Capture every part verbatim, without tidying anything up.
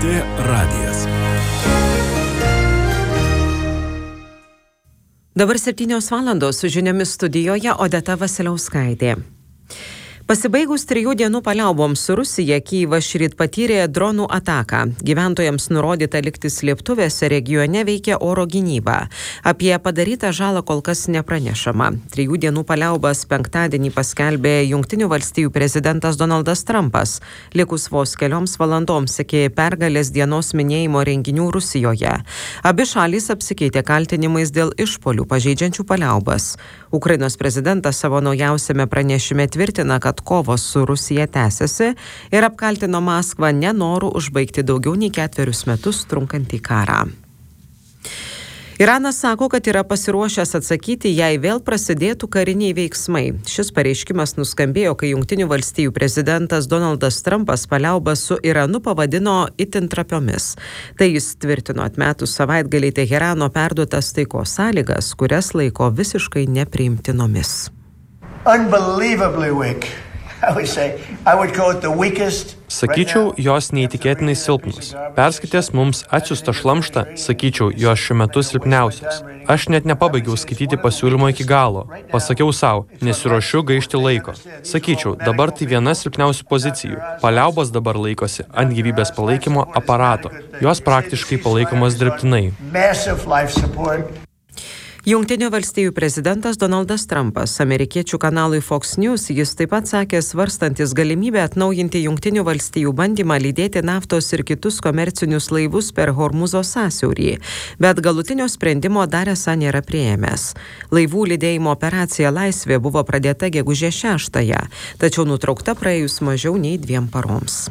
T radijas. Dabar septynios valandos su žiniomis studijoje Odeta Vasiliauskaitė. Pasibaigus trijų dienų paliauboms su Rusija, Kyjivas šįryt patyrė dronų ataką. Gyventojams nurodyta likti slėptuvėse, regione veikia oro gynyba. Apie padarytą žalą kol kas nepranešama. Trijų dienų paliaubas penktadienį paskelbė Jungtinių valstijų prezidentas Donaldas Trumpas, likus vos kelioms valandoms iki pergalės dienos minėjimo renginių Rusijoje. Abi šalys apsikeitė kaltinimais dėl išpuolių pažeidžiančių paliaubas. Ukrainos prezidentas savo naujausiame pranešime tvirtina, kad kovos su Rusija tęsiasi ir apkaltino Maskvą nenoru užbaigti daugiau nei ketverius metus trunkantį karą. Iranas sako, kad yra pasiruošęs atsakyti, jei vėl prasidėtų kariniai veiksmai. Šis pareiškimas nuskambėjo, kai Jungtinių valstijų prezidentas Donaldas Trumpas paliaubas su Iranu pavadino itin trapiomis. Tai jis tvirtino atmetus savaitgalį Teherano perduotas taikos sąlygas, kurias laiko visiškai nepriimtinomis. Unbelievably weak. I would say, I would call it the weakest. Sakyčiau, jos neįtikėtinai silpnos. Perskaitęs mums atsiųstą šlamštą, sakyčiau, jos šiuo metu silpniausios. Aš net nepabaigiau skaityti pasiūlymo iki galo. Pasakiau savo, nesiruošiu gaišti laiko. Sakyčiau, dabar tai viena silpniausių pozicijų. Paliaubos dabar laikosi ant gyvybės palaikymo aparato. Jos praktiškai palaikomos dirbtinai. Jungtinių valstijų prezidentas Donaldas Trumpas amerikiečių kanalui Fox News, jis taip pat sakė, svarstantis galimybę atnaujinti Jungtinių valstijų bandymą lydėti naftos ir kitus komercinius laivus per Hormuzo sąsiaurį, bet galutinio sprendimo dar esą nėra priėmęs. Laivų lydėjimo operacija Laisvė buvo pradėta gegužės šeštąją, tačiau nutraukta praėjus mažiau nei dviem paroms.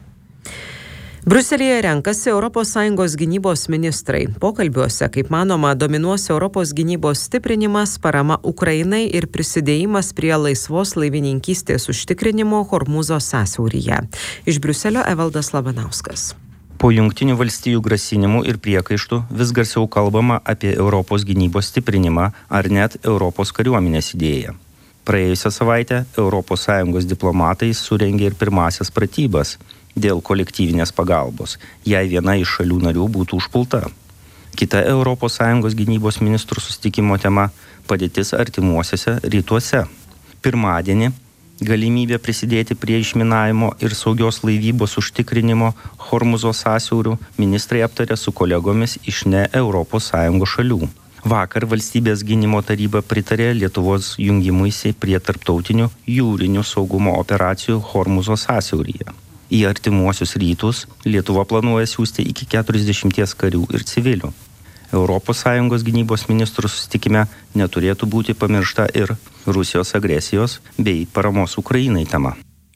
Briuselyje renkasi Europos Sąjungos gynybos ministrai. Pokalbiuose, kaip manoma, dominuos Europos gynybos stiprinimas, parama Ukrainai ir prisidėjimas prie laisvos laivininkystės užtikrinimo Hormuzo sąsiauryje. Iš Briuselio Evaldas Labanauskas. Po Jungtinių valstijų grasinimų ir priekaištų vis garsiau kalbama apie Europos gynybos stiprinimą ar net Europos kariuomenės idėją. Praėjusią savaitę Europos Sąjungos diplomatai surengė ir pirmasias pratybas dėl kolektyvinės pagalbos, jei viena iš šalių narių būtų užpulta. Kita Europos Sąjungos gynybos ministrų susitikimo tema – padėtis artimuosiuose rytuose. Pirmadienį galimybė prisidėti prie išminavimo ir saugios laivybos užtikrinimo Hormuzo sąsiaurių ministrai aptarė su kolegomis iš ne Europos Sąjungos šalių. Vakar valstybės gynimo taryba pritarė Lietuvos jungimuisi prie tarptautinių jūrinių saugumo operacijų Hormuzo sąsiauryje. Į artimuosius rytus Lietuva planuoja siųsti iki keturiasdešimties karių ir civilių. Europos Sąjungos gynybos ministrų susitikime neturėtų būti pamiršta ir Rusijos agresijos bei paramos Ukrainai tema.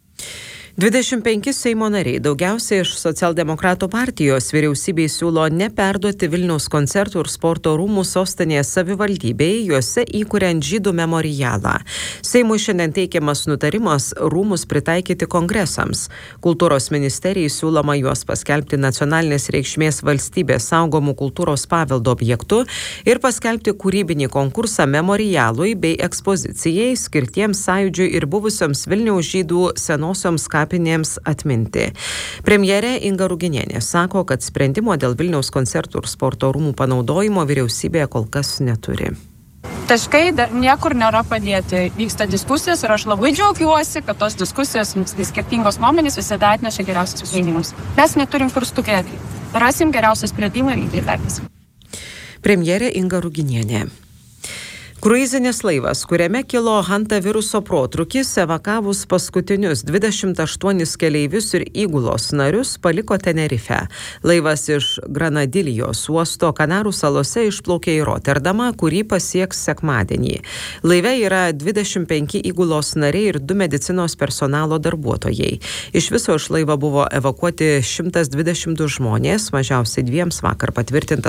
dvidešimt penki Seimo nariai, daugiausiai iš Socialdemokratų partijos, vyriausybei siūlo neperduoti Vilniaus koncertų ir sporto rūmų sostinės savivaldybei, juose įkuriant žydų memorialą. Seimui šiandien teikiamas nutarimas rūmus pritaikyti kongresams. Kultūros ministerijai siūloma juos paskelbti nacionalinės reikšmės valstybės saugomų kultūros paveldo objektų ir paskelbti kūrybinį konkursą memorialui bei ekspozicijai skirtiems sąjūdžiui ir buvusioms Vilniaus žydų senosioms kapinėms atminti. Premjerė Inga Ruginienė sako, kad sprendimo dėl Vilniaus koncertų ir sporto rūmų panaudojimo vyriausybėje kol kas neturi. Taškai dar niekur nėra padėti. Vyksta diskusijos ir aš labai džiaugiuosi, kad tos diskusijos, skirtingos nuomonės visada atneša geriausius sprendimus. Mes neturim kur stukėti. Rasim geriausią sprendimą ir įdėtartis. Premjerė Inga Ruginienė. Kruizinis laivas, kuriame kilo hantaviruso protrūkis, evakavus paskutinius dvidešimt aštuonis keleivius ir įgulos narius, paliko Tenerife. Laivas iš Granadilijos uosto Kanarų salose išplaukė į Rotterdamą, kurį pasieks sekmadienį. Laive yra dvidešimt penki įgulos nariai ir du medicinos personalo darbuotojai. Iš viso iš laivo buvo evakuoti šimtas dvidešimt du žmonės, mažiausiai dviems vakar patvirtinta